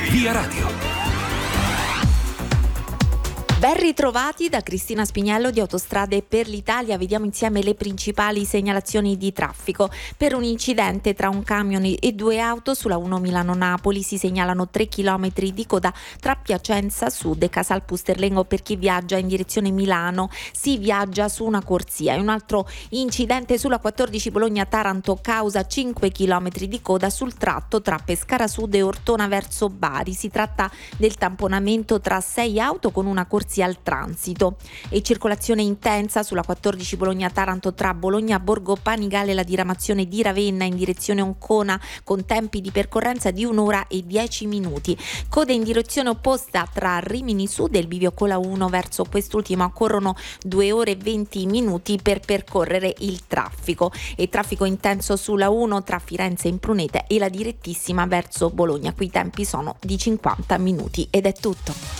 Via Radio. Ben ritrovati da Cristina Spiniello di Autostrade per l'Italia. Vediamo insieme le principali segnalazioni di traffico. Per un incidente tra un camion e due auto sulla 1 Milano-Napoli si segnalano 3 km di coda tra Piacenza Sud e Casal Pusterlengo per chi viaggia in direzione Milano. Si viaggia su una corsia. E un altro incidente sulla 14 Bologna-Taranto causa 5 km di coda sul tratto tra Pescara Sud e Ortona verso Bari. Si tratta del tamponamento tra 6 auto con una corsia al transito. E circolazione intensa sulla 14 Bologna-Taranto tra Bologna Borgo Panigale e la diramazione di Ravenna in direzione Oncona con tempi di percorrenza di 1 ora e 10 minuti. Code in direzione opposta tra Rimini Sud e il bivio Cola 1 verso quest'ultimo occorrono 2 ore e 20 minuti per percorrere il traffico. E traffico intenso sulla 1 tra Firenze e Imprunete e la direttissima verso Bologna. Qui i tempi sono di 50 minuti ed è tutto.